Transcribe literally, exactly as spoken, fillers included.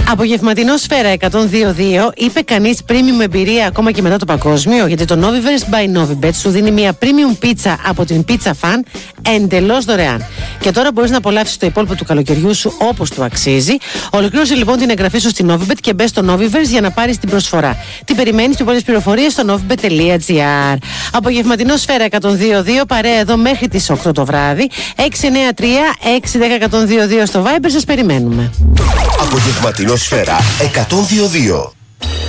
Απογευματινό Σφαίρα εκατόν δύο κόμμα δύο. Είπε κανείς premium εμπειρία ακόμα και μετά το παγκόσμιο, γιατί το Novibet by Novibet σου δίνει μια premium πίτσα από την Pizza Fan εντελώς δωρεάν. Και τώρα μπορείς να απολαύσεις το υπόλοιπο του καλοκαιριού σου όπως του αξίζει. Ολοκλήρωσε λοιπόν την εγγραφή σου στην Novibet και μπες στο Noviverse για να πάρεις την προσφορά. Τι περιμένεις, πιο πολλές πληροφορίες στο novibet τελεία gr. Απογευματινό Σφαίρα εκατόν δύο κόμμα δύο, παρέα εδώ μέχρι τις οκτώ το βράδυ. έξι εννιά τρία έξι ένα μηδέν εκατόν είκοσι δύο στο Viber, σας περιμένουμε. Απογευματινό Σφαίρα εκατόν δύο κόμμα δύο.